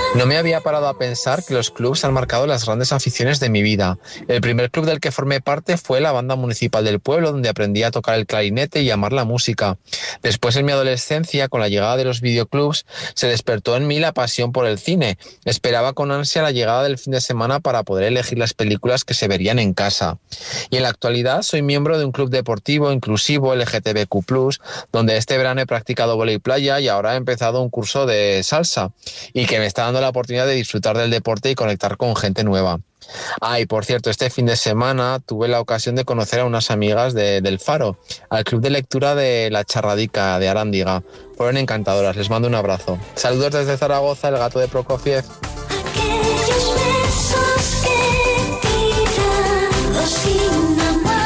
No me había parado a pensar que los clubs han marcado las grandes aficiones de mi vida. El primer club del que formé parte fue la banda municipal del pueblo, donde aprendí a tocar el clarinete y amar la música. Después, en mi adolescencia, con la llegada de los videoclubs, se despertó en mí la pasión por el cine. Esperaba con ansia la llegada del fin de semana para poder elegir las películas que se verían en casa. Y en la actualidad soy miembro de un club deportivo inclusivo LGTBQ+, donde este verano he practicado vóley playa y ahora he empezado un curso de salsa, y que me está dando la oportunidad de disfrutar del deporte y conectar con gente nueva. Y por cierto, este fin de semana tuve la ocasión de conocer a unas amigas del Faro, al club de lectura de La Charradica de Arándiga. Fueron encantadoras, les mando un abrazo. Saludos desde Zaragoza, el gato de Prokofiev. Aquellos besos que he dado sin amar.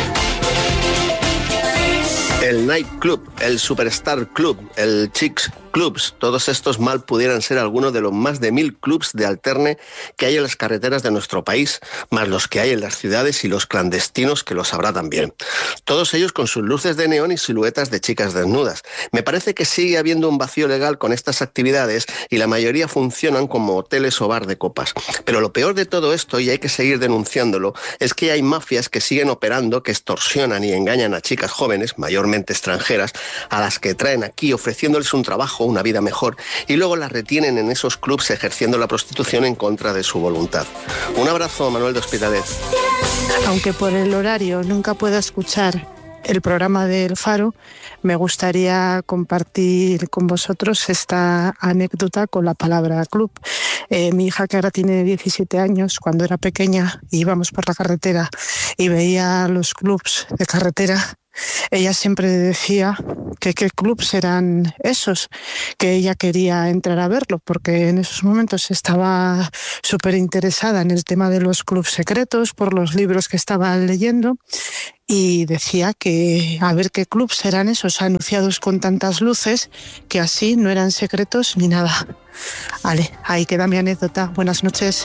El Night Club, el Superstar Club, el Chicks Clubs, todos estos mal pudieran ser algunos de los más de 1000 clubs de alterne que hay en las carreteras de nuestro país, más los que hay en las ciudades y los clandestinos que los habrá también. Todos ellos con sus luces de neón y siluetas de chicas desnudas. Me parece que sigue habiendo un vacío legal con estas actividades y la mayoría funcionan como hoteles o bar de copas. Pero lo peor de todo esto, y hay que seguir denunciándolo, es que hay mafias que siguen operando, que extorsionan y engañan a chicas jóvenes, mayormente extranjeras, a las que traen aquí ofreciéndoles un trabajo, una vida mejor, y luego las retienen en esos clubs ejerciendo la prostitución en contra de su voluntad. Un abrazo, Manuel de Hospitalet. Aunque por el horario nunca pueda escuchar el programa del Faro, me gustaría compartir con vosotros esta anécdota con la palabra club. Mi hija, que ahora tiene 17 años, cuando era pequeña íbamos por la carretera y veía los clubs de carretera, ella siempre decía que qué clubs eran esos, que ella quería entrar a verlo, porque en esos momentos estaba súper interesada en el tema de los clubs secretos por los libros que estaba leyendo, y decía que a ver qué clubs eran esos anunciados con tantas luces, que así no eran secretos ni nada. Vale, ahí queda mi anécdota. Buenas noches.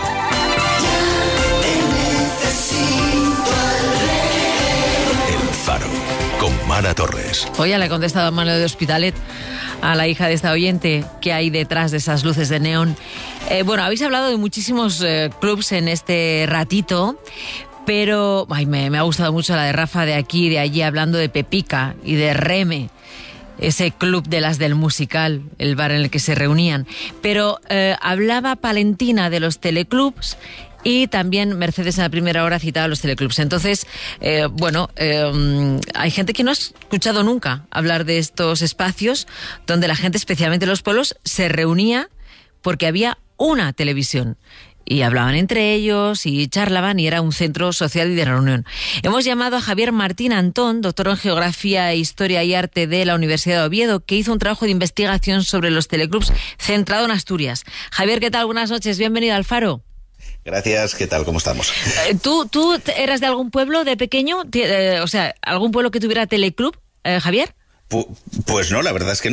Con Mara Torres. Hoy ya le he contestado a Manuel de Hospitalet, a la hija de esta oyente, que hay detrás de esas luces de neón. Bueno, habéis hablado de muchísimos clubs en este ratito, pero me ha gustado mucho la de Rafa de aquí y de allí, hablando de Pepica y de Reme, ese club de las del musical, el bar en el que se reunían. Pero hablaba Palentina de los teleclubs, y también Mercedes en la primera hora citaba los teleclubs. Entonces, hay gente que no ha escuchado nunca hablar de estos espacios donde la gente, especialmente en los pueblos, se reunía porque había una televisión. Y hablaban entre ellos y charlaban, y era un centro social y de reunión. Hemos llamado a Javier Martín Antón, doctor en Geografía, Historia y Arte de la Universidad de Oviedo, que hizo un trabajo de investigación sobre los teleclubs centrado en Asturias. Javier, ¿qué tal? Buenas noches, bienvenido al Faro. Gracias, ¿qué tal? ¿Cómo estamos? ¿Tú eras de algún pueblo de pequeño? O sea, ¿algún pueblo que tuviera teleclub, Javier? Pues no, la verdad es que no.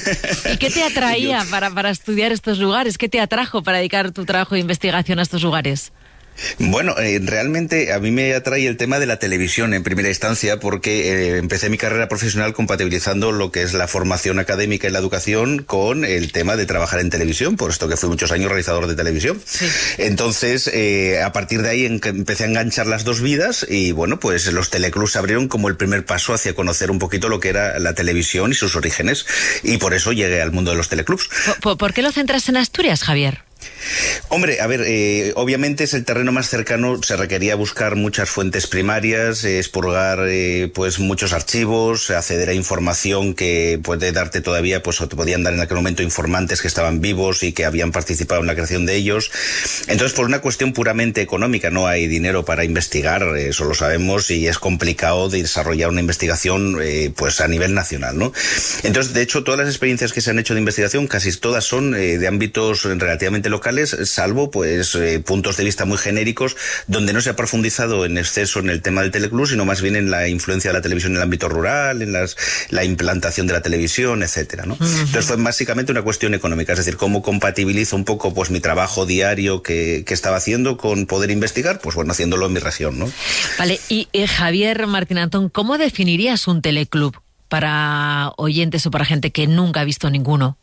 ¿Y qué te atraía para estudiar estos lugares? ¿Qué te atrajo para dedicar tu trabajo de investigación a estos lugares? Bueno, realmente a mí me atrae el tema de la televisión en primera instancia, porque empecé mi carrera profesional compatibilizando lo que es la formación académica y la educación con el tema de trabajar en televisión, por esto que fui muchos años realizador de televisión. Sí. Entonces, a partir de ahí empecé a enganchar las dos vidas, y bueno, pues los teleclubs se abrieron como el primer paso hacia conocer un poquito lo que era la televisión y sus orígenes, y por eso llegué al mundo de los teleclubs. ¿Por qué lo centras en Asturias, Javier? Hombre, a ver, obviamente es el terreno más cercano, se requería buscar muchas fuentes primarias, expurgar pues muchos archivos, acceder a información que puede darte todavía, pues o te podían dar en aquel momento informantes que estaban vivos y que habían participado en la creación de ellos. Entonces, por una cuestión puramente económica, no hay dinero para investigar, eso lo sabemos, y es complicado de desarrollar una investigación pues a nivel nacional, ¿no? Entonces, de hecho, todas las experiencias que se han hecho de investigación, casi todas son de ámbitos relativamente locales, salvo pues puntos de vista muy genéricos donde no se ha profundizado en exceso en el tema del teleclub, sino más bien en la influencia de la televisión en el ámbito rural, en la implantación de la televisión, etcétera, ¿no? Entonces fue básicamente una cuestión económica, es decir, cómo compatibilizo un poco pues mi trabajo diario que estaba haciendo con poder investigar, pues bueno, haciéndolo en mi región, ¿no? Vale, y Javier Martín Antón, ¿cómo definirías un teleclub para oyentes o para gente que nunca ha visto ninguno?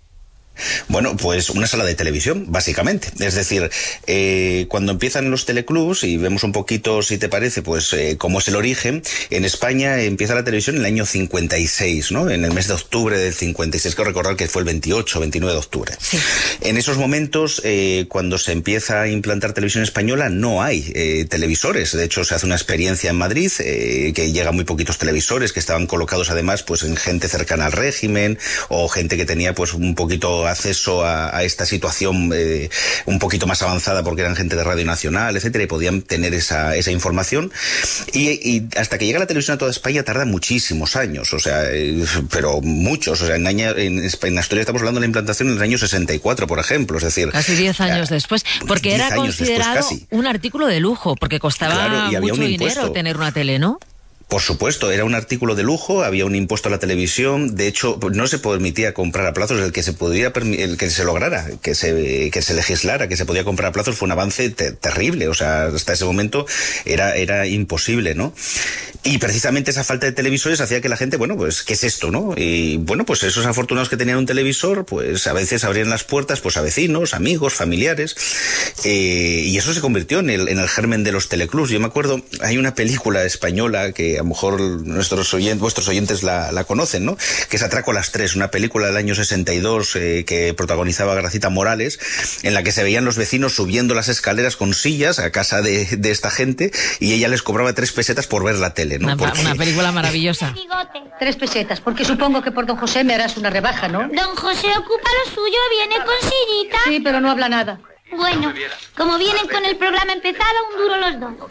Bueno, pues una sala de televisión, básicamente. Es decir, cuando empiezan los teleclubs, y vemos un poquito, si te parece, pues cómo es el origen, en España empieza la televisión en el año 56, ¿no? En el mes de octubre del 56, quiero recordar que fue el 28 o 29 de octubre. Sí. En esos momentos, cuando se empieza a implantar televisión española, no hay televisores. De hecho, se hace una experiencia en Madrid, que llegan muy poquitos televisores, que estaban colocados además pues en gente cercana al régimen, o gente que tenía pues un poquito acceso a esta situación un poquito más avanzada porque eran gente de Radio Nacional, etcétera, y podían tener esa información. Y hasta que llega la televisión a toda España tarda muchísimos años, o sea, pero muchos. O sea, en Asturias estamos hablando de la implantación en el año 64, por ejemplo, es decir... Casi 10 años después, porque era considerado un artículo de lujo, porque costaba mucho dinero tener una tele, ¿no? Por supuesto, era un artículo de lujo, había un impuesto a la televisión, de hecho no se permitía comprar a plazos, el que se lograra, que se legislara, que se podía comprar a plazos fue un avance terrible, o sea, hasta ese momento era imposible, ¿no? Y precisamente esa falta de televisores hacía que la gente, bueno, pues, ¿qué es esto, no? Y bueno, pues esos afortunados que tenían un televisor, pues a veces abrían las puertas pues a vecinos, amigos, familiares, y eso se convirtió en el germen de los teleclubs. Yo me acuerdo, hay una película española que a lo mejor vuestros oyentes la conocen, ¿no? Que es Atraco a las 3, una película del año 62 que protagonizaba Gracita Morales, en la que se veían los vecinos subiendo las escaleras con sillas a casa de esta gente, y ella les cobraba 3 pesetas por ver la tele, ¿no? Una película maravillosa. 3 pesetas, porque supongo que por don José me harás una rebaja, ¿no? Don José ocupa lo suyo, viene con sillita. Sí, pero no habla nada. Bueno, como vienen con el programa empezado, un duro los dos.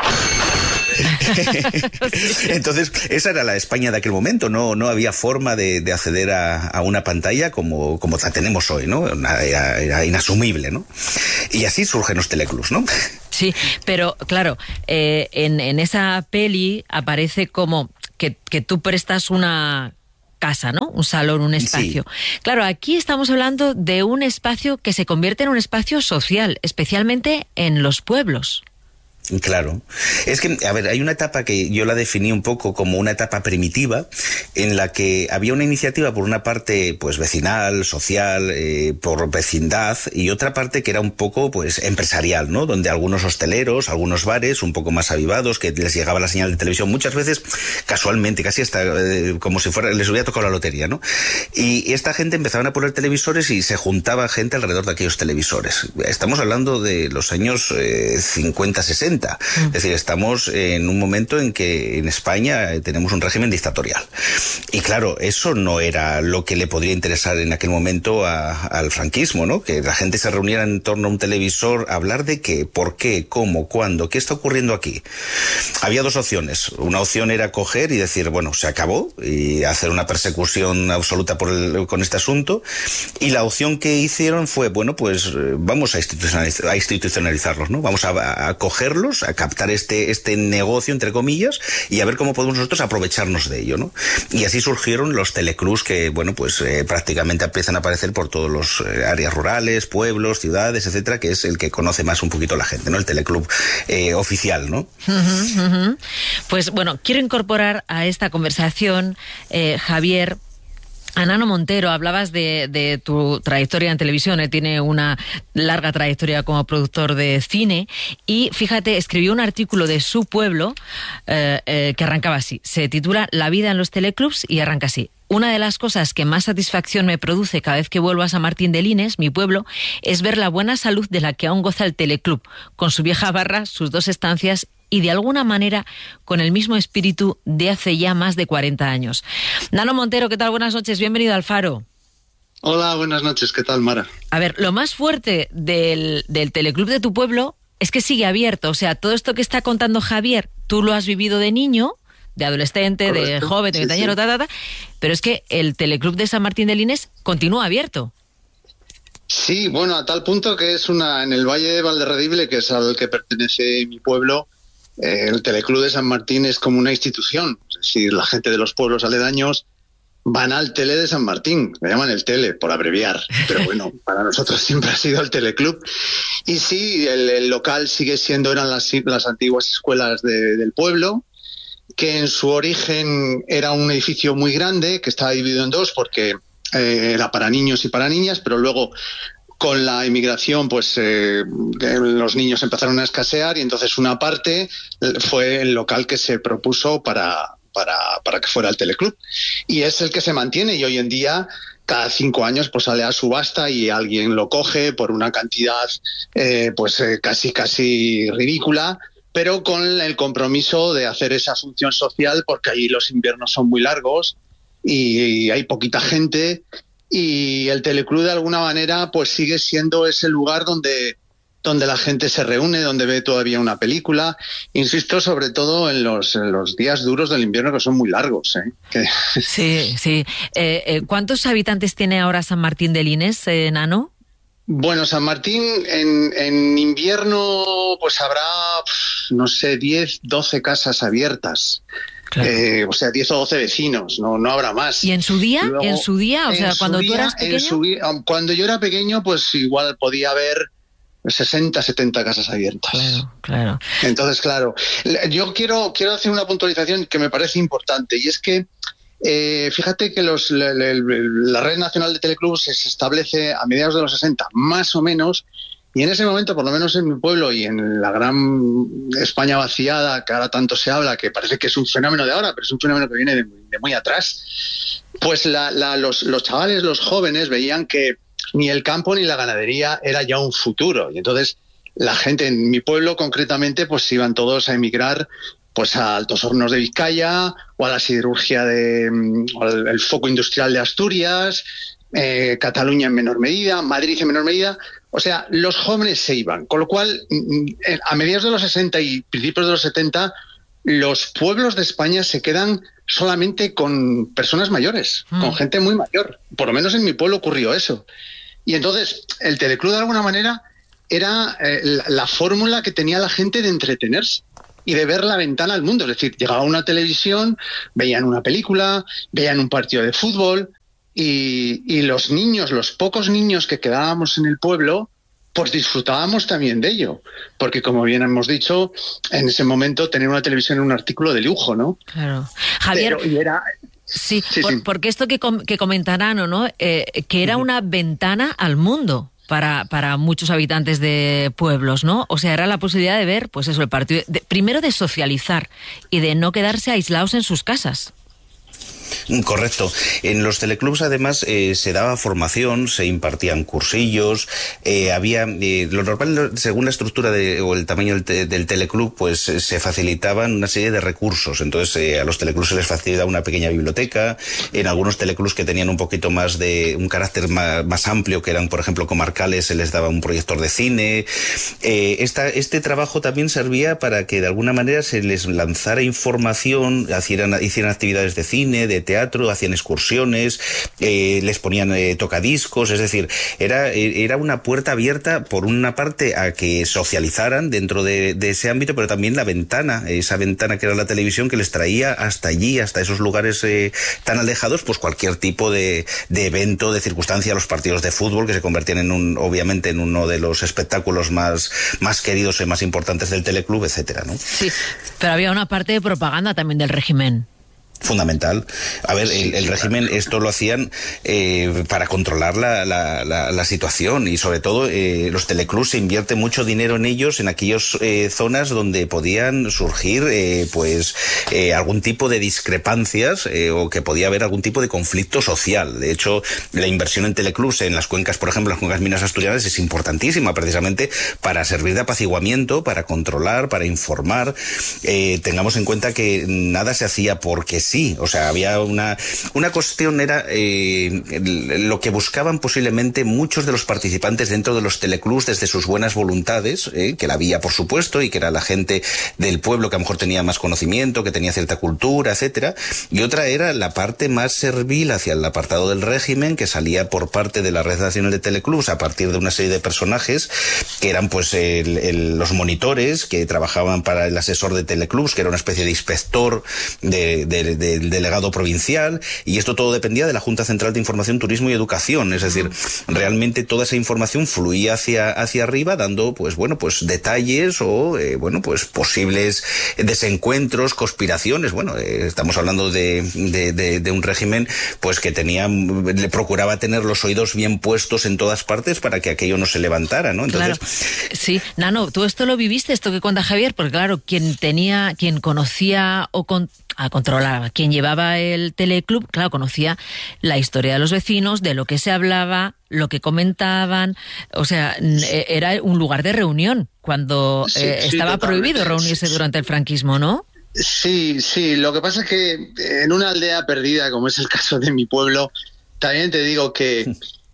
Entonces, esa era la España de aquel momento, no había forma de acceder a una pantalla como la tenemos hoy, ¿no? Era inasumible, ¿no? Y así surgen los teleclubs, ¿no? Sí, pero claro, en esa peli aparece como que tú prestas una casa, ¿no? Un salón, un espacio. Sí. Claro, aquí estamos hablando de un espacio que se convierte en un espacio social, especialmente en los pueblos. Claro. Es que, a ver, hay una etapa que yo la definí un poco como una etapa primitiva, en la que había una iniciativa por una parte, pues, vecinal, social, por vecindad, y otra parte que era un poco, pues, empresarial, ¿no? Donde algunos hosteleros, algunos bares, un poco más avivados, que les llegaba la señal de televisión muchas veces casualmente, casi hasta como si les hubiera tocado la lotería, ¿no? Y esta gente empezaban a poner televisores y se juntaba gente alrededor de aquellos televisores. Estamos hablando de los años 50, 60. Es decir, estamos en un momento en que en España tenemos un régimen dictatorial. Y claro, eso no era lo que le podría interesar en aquel momento al franquismo, ¿no? Que la gente se reuniera en torno a un televisor a hablar de qué, por qué, cómo, cuándo, qué está ocurriendo aquí. Había 2 opciones. Una opción era coger y decir, bueno, se acabó, y hacer una persecución absoluta con este asunto. Y la opción que hicieron fue, bueno, pues vamos a institucionalizarlos, ¿no? Vamos a cogerlos, a captar este negocio, entre comillas, y a ver cómo podemos nosotros aprovecharnos de ello, ¿no? Y así surgieron los teleclubs que, bueno, pues prácticamente empiezan a aparecer por todos los áreas rurales, pueblos, ciudades, etcétera, que es el que conoce más un poquito la gente, ¿no? El teleclub oficial, ¿no? Pues bueno, quiero incorporar a esta conversación, Javier, a Nano Montero. Hablabas de tu trayectoria en televisión. Él tiene una larga trayectoria como productor de cine y, fíjate, escribió un artículo de Su Pueblo que arrancaba así. Se titula La vida en los teleclubs y arranca así. Una de las cosas que más satisfacción me produce cada vez que vuelvo a San Martín de Lines, mi pueblo, es ver la buena salud de la que aún goza el teleclub, con su vieja barra, sus 2 estancias y de alguna manera con el mismo espíritu de hace ya más de 40 años. Nano Montero, ¿qué tal? Buenas noches, bienvenido al Faro. Hola, buenas noches, ¿qué tal, Mara? A ver, lo más fuerte del teleclub de tu pueblo es que sigue abierto, o sea, todo esto que está contando Javier, tú lo has vivido de niño, de adolescente, correcto, de joven, de veinteañero, pero es que el teleclub de San Martín de Lines continúa abierto. Sí, bueno, a tal punto que es en el Valle de Valderredible, que es al que pertenece mi pueblo, el teleclub de San Martín es como una institución, es decir, la gente de los pueblos aledaños van al tele de San Martín, le llaman el tele, por abreviar, pero bueno, para nosotros siempre ha sido el teleclub. Y sí, el local sigue siendo, eran las antiguas escuelas del pueblo, que en su origen era un edificio muy grande, que estaba dividido en 2 porque era para niños y para niñas, pero luego con la inmigración, pues los niños empezaron a escasear y entonces una parte fue el local que se propuso para que fuera el teleclub. Y es el que se mantiene, y hoy en día cada 5 años pues sale a subasta y alguien lo coge por una cantidad casi ridícula, pero con el compromiso de hacer esa función social, porque ahí los inviernos son muy largos y hay poquita gente, y el teleclub de alguna manera pues sigue siendo ese lugar donde la gente se reúne, donde ve todavía una película. Insisto, sobre todo en los días duros del invierno, que son muy largos. Sí. ¿Cuántos habitantes tiene ahora San Martín de Lines, Nano? Bueno, San Martín en invierno pues habrá, no sé, 10, 12 casas abiertas. Claro. O sea, 10 o 12 vecinos, no habrá más. ¿Y en su día? Luego, o sea, cuando tú eras pequeño. Cuando yo era pequeño, pues igual podía haber 60, 70 casas abiertas. Claro. Entonces, claro, yo quiero hacer una puntualización que me parece importante, y es que fíjate que la Red Nacional de Teleclubs se establece a mediados de los 60, más o menos, y en ese momento, por lo menos en mi pueblo y en la gran España vaciada, que ahora tanto se habla, que parece que es un fenómeno de ahora, pero es un fenómeno que viene de muy atrás, pues los chavales, los jóvenes, veían que ni el campo ni la ganadería era ya un futuro. Y entonces la gente en mi pueblo concretamente pues iban todos a emigrar pues a Altos Hornos de Vizcaya o a la siderurgia o al foco industrial de Asturias, Cataluña en menor medida, Madrid en menor medida. O sea, los jóvenes se iban, con lo cual a mediados de los 60 y principios de los 70 los pueblos de España se quedan solamente con personas mayores, con gente muy mayor. Por lo menos en mi pueblo ocurrió eso. Y entonces el teleclub de alguna manera era la fórmula que tenía la gente de entretenerse y de ver la ventana al mundo. Es decir, llegaba una televisión, veían una película, veían un partido de fútbol, y los niños, los pocos niños que quedábamos en el pueblo, pues disfrutábamos también de ello, porque como bien hemos dicho, en ese momento tener una televisión era un artículo de lujo, ¿no? Claro. Javier, sí, porque esto que comentarán, ¿no? Que era una ventana al mundo para muchos habitantes de pueblos, ¿no? O sea, era la posibilidad de ver, pues eso, el partido, primero de socializar y de no quedarse aislados en sus casas. Correcto. En los teleclubs además se daba formación, se impartían cursillos, había lo normal, según la estructura o el tamaño del teleclub, pues se facilitaban una serie de recursos. Entonces a los teleclubs se les facilitaba una pequeña biblioteca. En algunos teleclubs que tenían un poquito más de un carácter más amplio, que eran por ejemplo comarcales, se les daba un proyector de cine. Este trabajo también servía para que de alguna manera se les lanzara información, hicieran actividades de cine, de teatro, hacían excursiones, les ponían tocadiscos, es decir, era una puerta abierta por una parte a que socializaran dentro de ese ámbito, pero también esa ventana que era la televisión, que les traía hasta allí, hasta esos lugares tan alejados, pues cualquier tipo de evento, de circunstancia, los partidos de fútbol, que se convertían obviamente en uno de los espectáculos más queridos y más importantes del teleclub, etcétera, ¿no? Sí, pero había una parte de propaganda también del régimen. Fundamental. A ver, el régimen esto lo hacían para controlar la situación, y sobre todo los teleclubs se invierte mucho dinero en ellos, en aquellas zonas donde podían surgir algún tipo de discrepancias o que podía haber algún tipo de conflicto social. De hecho, la inversión en teleclubs en las cuencas, por ejemplo, las cuencas minas asturianas, es importantísima precisamente para servir de apaciguamiento, para controlar, para informar. Tengamos en cuenta que nada se hacía porque sí, o sea, había una cuestión, era lo que buscaban posiblemente muchos de los participantes dentro de los teleclubs desde sus buenas voluntades, que la había por supuesto, y que era la gente del pueblo que a lo mejor tenía más conocimiento, que tenía cierta cultura, etcétera, y otra era la parte más servil hacia el apartado del régimen, que salía por parte de la Red Nacional de Teleclubs a partir de una serie de personajes que eran pues los monitores que trabajaban para el asesor de teleclubs, que era una especie de inspector de del delegado provincial, y esto todo dependía de la Junta Central de Información, Turismo y Educación. Es decir, realmente toda esa información fluía hacia arriba, dando pues detalles o posibles desencuentros, conspiraciones. Estamos hablando de un régimen pues que le procuraba tener los oídos bien puestos en todas partes para que aquello no se levantara, ¿no? Entonces, claro. Sí, Nano, tú esto lo viviste, esto que cuenta Javier, porque claro, quien conocía o controlaba, quien llevaba el teleclub, claro, conocía la historia de los vecinos, de lo que se hablaba, lo que comentaban, o sea, era un lugar de reunión cuando estaba prohibido reunirse durante el franquismo, ¿no? Sí, lo que pasa es que en una aldea perdida, como es el caso de mi pueblo, también te digo que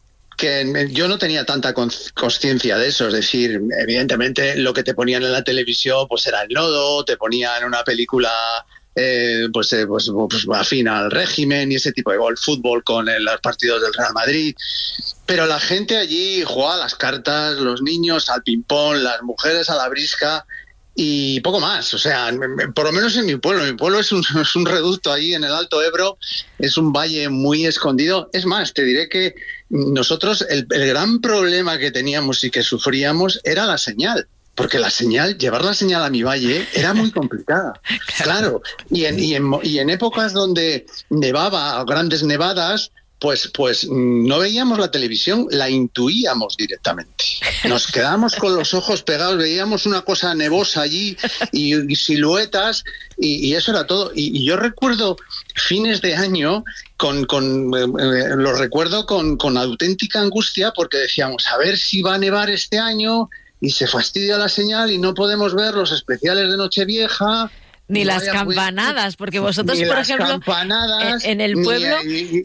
yo no tenía tanta consciencia de eso. Es decir, evidentemente lo que te ponían en la televisión pues era el nodo, te ponían una película pues afín al régimen y ese tipo de fútbol con los partidos del Real Madrid. Pero la gente allí jugaba a las cartas, los niños al ping-pong, las mujeres a la brisca y poco más. O sea, por lo menos en mi pueblo. Mi pueblo es un reducto ahí en el Alto Ebro, es un valle muy escondido. Es más, te diré que nosotros el gran problema que teníamos y que sufríamos era la señal. Porque llevar la señal a mi valle era muy complicada. Claro. Y en épocas donde nevaba, grandes nevadas, pues no veíamos la televisión, la intuíamos directamente. Nos quedábamos con los ojos pegados, veíamos una cosa nevosa allí y siluetas y eso era todo. Y yo recuerdo fines de año, lo recuerdo con auténtica angustia, porque decíamos, a ver si va a nevar este año y se fastidia la señal y no podemos ver los especiales de Nochevieja. Ni las campanadas, porque vosotros, por ejemplo, en el pueblo,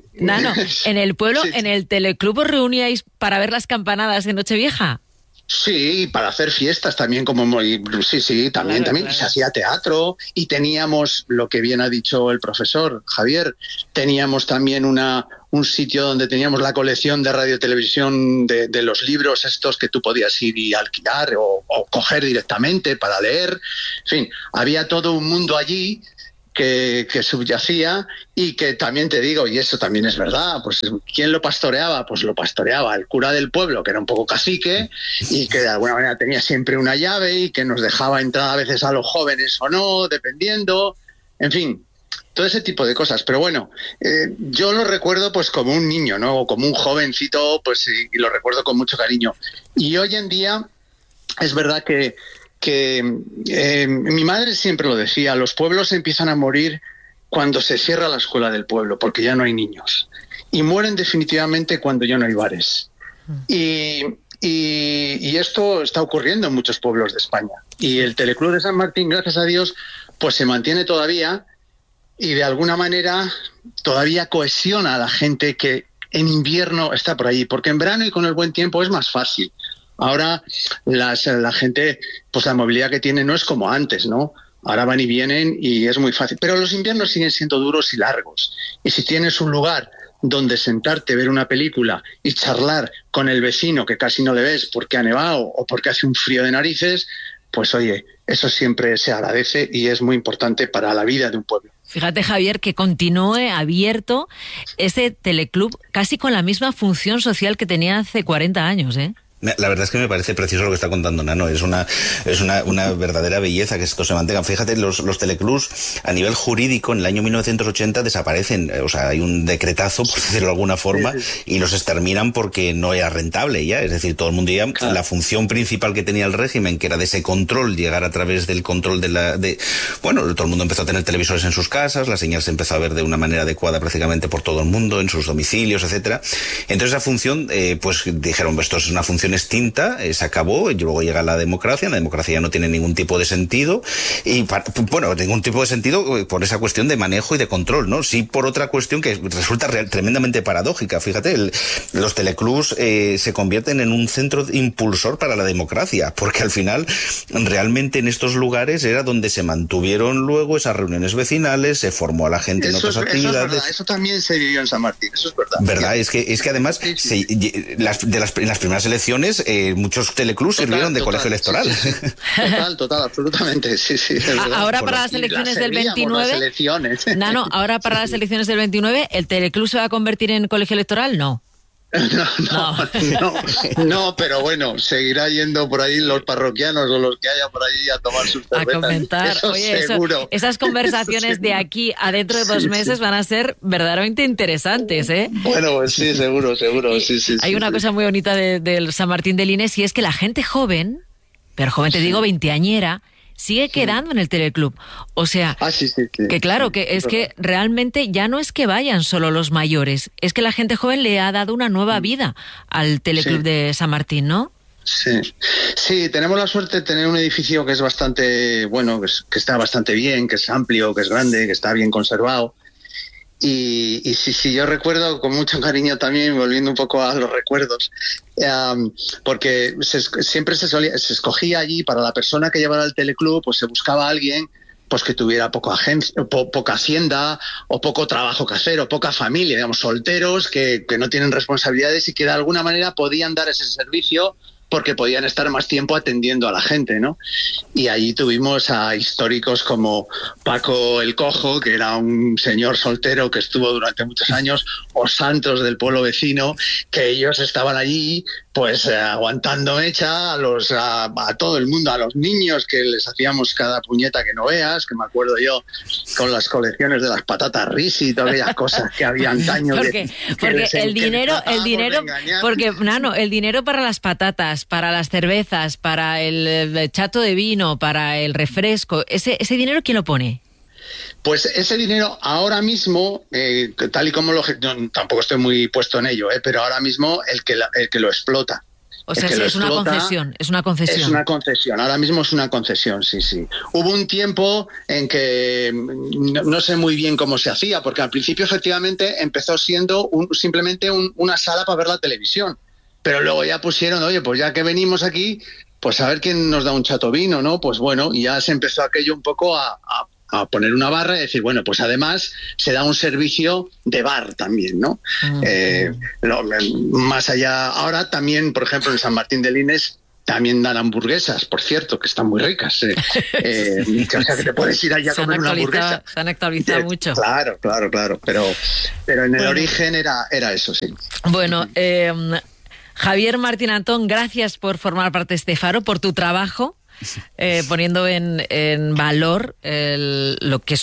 en el teleclub os reuníais para ver las campanadas de Nochevieja. Sí, para hacer fiestas también, también. Claro. Se hacía teatro y teníamos, lo que bien ha dicho el profesor Javier, teníamos también un sitio donde teníamos la colección de radiotelevisión de los libros estos que tú podías ir y alquilar o coger directamente para leer. En fin, había todo un mundo allí que subyacía y que también te digo, y eso también es verdad, pues ¿quién lo pastoreaba? Pues lo pastoreaba el cura del pueblo, que era un poco cacique y que de alguna manera tenía siempre una llave y que nos dejaba entrar a veces a los jóvenes o no, dependiendo, en fin, todo ese tipo de cosas. Pero bueno, yo lo recuerdo pues como un niño, ¿no? O como un jovencito, pues y lo recuerdo con mucho cariño. Y hoy en día es verdad que mi madre siempre lo decía, los pueblos empiezan a morir cuando se cierra la escuela del pueblo, porque ya no hay niños. Y mueren definitivamente cuando ya no hay bares. Y esto está ocurriendo en muchos pueblos de España. Y el Teleclub de San Martín, gracias a Dios, pues se mantiene todavía y de alguna manera todavía cohesiona a la gente que en invierno está por ahí, porque en verano y con el buen tiempo es más fácil. Ahora la gente, pues la movilidad que tiene no es como antes, ¿no? Ahora van y vienen y es muy fácil. Pero los inviernos siguen siendo duros y largos. Y si tienes un lugar donde sentarte, ver una película y charlar con el vecino que casi no le ves porque ha nevado o porque hace un frío de narices, pues oye, eso siempre se agradece y es muy importante para la vida de un pueblo. Fíjate, Javier, que continúe abierto ese teleclub casi con la misma función social que tenía hace 40 años, ¿eh? La verdad es que me parece precioso lo que está contando Nano. Es una verdadera belleza que esto se mantenga. Fíjate, los teleclubs a nivel jurídico en el año 1980 desaparecen. O sea, hay un decretazo, por decirlo de alguna forma, y los exterminan porque no era rentable ya. Es decir, todo el mundo ya, la función principal que tenía el régimen, que era de ese control, llegar a través del control todo el mundo empezó a tener televisores en sus casas, la señal se empezó a ver de una manera adecuada prácticamente por todo el mundo, en sus domicilios, etcétera. Entonces esa función, pues dijeron, esto es una función extinta, se acabó, y luego llega la democracia ya no tiene ningún tipo de sentido, y ningún tipo de sentido por esa cuestión de manejo y de control, ¿no? Sí, por otra cuestión que resulta tremendamente paradójica. Fíjate, los teleclubs se convierten en un centro impulsor para la democracia, porque al final realmente en estos lugares era donde se mantuvieron luego esas reuniones vecinales, se formó a la gente en otras actividades. Eso es verdad, eso también se vivió en San Martín, eso es verdad. ¿Verdad? Es que además en las primeras elecciones elecciones, muchos teleclubs sirvieron de colegio electoral. Sí. Total, absolutamente. Sí, es verdad. Ahora para las elecciones del 29... Nano, ahora para las elecciones del 29, ¿el teleclub se va a convertir en colegio electoral? No. No, pero bueno, seguirá yendo por ahí los parroquianos o los que haya por ahí a tomar sus cervezas. A comentar. Eso oye, seguro. Esas conversaciones de aquí a dentro de 2 meses van a ser verdaderamente interesantes, ¿eh? Bueno, pues sí, seguro. Sí, hay una cosa muy bonita del San Martín de Lines, y es que la gente joven, pero joven te digo veinteañera, sigue quedando en el teleclub. O sea, que claro, que es que realmente ya no es que vayan solo los mayores, es que la gente joven le ha dado una nueva vida al teleclub de San Martín, ¿no? Sí, tenemos la suerte de tener un edificio que es bastante bueno, que está bastante bien, que es amplio, que es grande, que está bien conservado. Y sí, yo recuerdo con mucho cariño también, volviendo un poco a los recuerdos, porque siempre se escogía allí para la persona que llevara el teleclub, pues se buscaba a alguien pues que tuviera poca hacienda o poco trabajo que hacer o poca familia, digamos, solteros que no tienen responsabilidades y que de alguna manera podían dar ese servicio porque podían estar más tiempo atendiendo a la gente, ¿no? Y allí tuvimos a históricos como Paco el Cojo, que era un señor soltero que estuvo durante muchos años, o Santos del pueblo vecino, que ellos estaban allí pues aguantando mecha a todo el mundo, a los niños que les hacíamos cada puñeta que no veas, que me acuerdo yo con las colecciones de las patatas Risi y todas aquellas cosas que había antaño. Porque el dinero, porque Nano, el dinero para las patatas, para las cervezas, para el chato de vino, para el refresco, ese dinero ¿quién lo pone? Pues ese dinero ahora mismo, tal y como tampoco estoy muy puesto en ello, pero ahora mismo el que lo explota. O sea, es una concesión. Es una concesión, ahora mismo es una concesión, sí. Hubo un tiempo en que no sé muy bien cómo se hacía, porque al principio efectivamente empezó siendo simplemente una sala para ver la televisión, pero luego ya pusieron, oye, pues ya que venimos aquí, pues a ver quién nos da un chato vino, ¿no? Pues bueno, y ya se empezó aquello un poco a poner una barra y decir, bueno, pues además se da un servicio de bar también, ¿no? Más allá, ahora también, por ejemplo, en San Martín de Lines también dan hamburguesas, por cierto, que están muy ricas. O sea, que te puedes ir allá a comer una hamburguesa. Se han actualizado mucho. Claro. Pero en el origen era eso, sí. Bueno, Javier Martín Antón, gracias por formar parte de este faro, por tu trabajo, poniendo en valor lo que